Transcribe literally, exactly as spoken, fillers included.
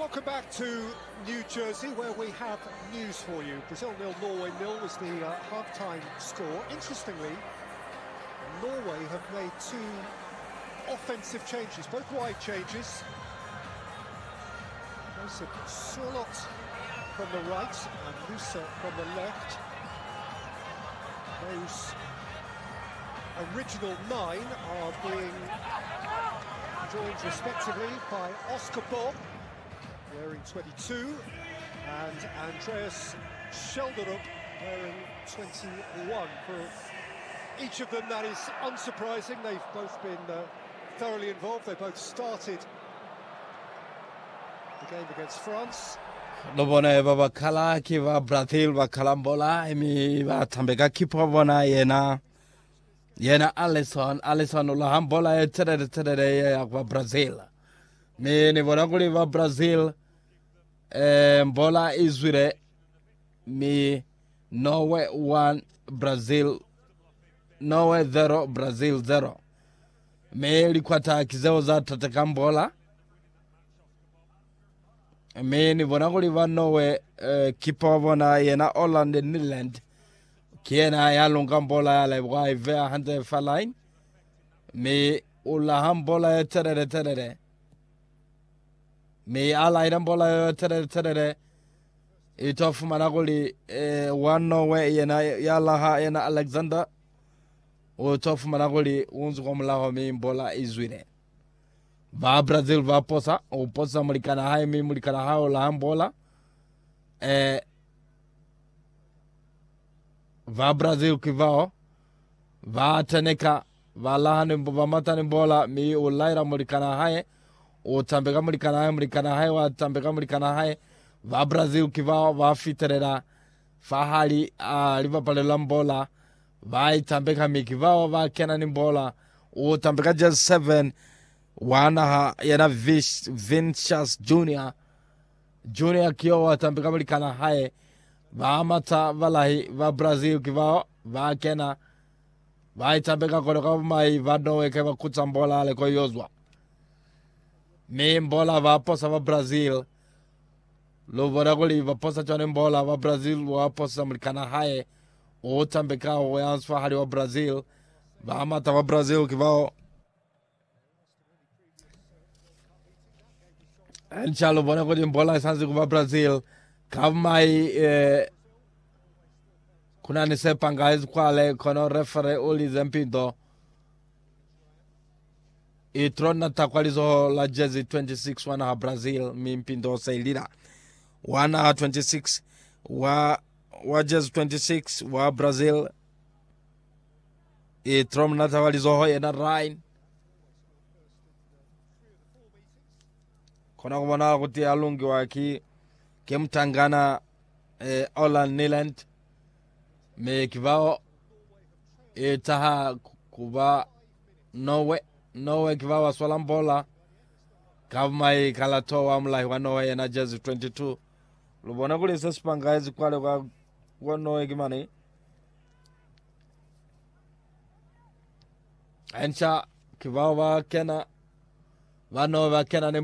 welcome back to New Jersey, where we have news for you. Brazil nil, Norway nil was the uh, half-time score. Interestingly, Norway have made two offensive changes, both wide changes. Those of Sørloth from the right and Musa from the left. Those original nine are being joined respectively by Oscar Bob, wearing twenty-two, and Andreas Schelderup, wearing twenty-one. For each of them, that is unsurprising. They've both been uh, thoroughly involved. They both started the game against France. Lobona baba kala kiva Brazil va kalambola emi va tambeka kipa bona yena yena Alisson Alisson la hambola etere tere ya va Brazil me ne bona kuli va Brazil eh mbola izwire mi Norway one Brazil Norway zero Brazil zero me likwata kizeo za tateka mbola me ni bona kuli va Norway uh, kipa bona yena Holland Netherlands kiena ya longa mbola ya lebwa ive hande faline me ula hambola tere tere me ala ina mbola tere tere itofu managoli eh, one Norway yena ya laha yena Alexander o tofu managoli unzu kwa mlaho me mbola izwine va Brazil va posa o posa mulikana hai mi mulikana hao la hambola eh va Brazil kivao va teneka va lahani va matani mbola mi o laira mulikana hai o tambeka mulikana hai mulikana hai wa tambeka mulikana hai va Brazil kivao va fiterera fahali a Liverpool la mbola va tambeka mikivao va kena ni mbola o tambeka just seven wana yana Vinicius Junior Junior kio watambika mulikana hai va mata valahi va Brazil kivao va kena va itambika koloka mai va Norway keva kutsambola ale ko yozwa me mbola va posa va Brazil lo voragoli va posa chane mbola va Brazil va posa mulikana hai o tambika o yansfa hali wa Brazil va mata va Brazil kivao Nchalo bona ko mbola sanzi kuva Brazil kavmai eh, kuna ni sepanga ezkwale kono refere oli zempindo itrona takwalizo la jezi twenty-six wana ha Brazil mimpindo sailira wana ha twenty-six wa wa jezi twenty-six wa Brazil itrona takwalizo ho yana Rhine kona kubona kuti alungi waki kemtangana eh, Holland Netherlands me kivao etaha kuva Norway Norway kivao swala mbola kavmai kalato wa mlahi wa Norway na jezi twenty-two lubona kuli sespanga ezi kwale kwa wa Norway kimani encha kivao wa kena wa Norway wa kena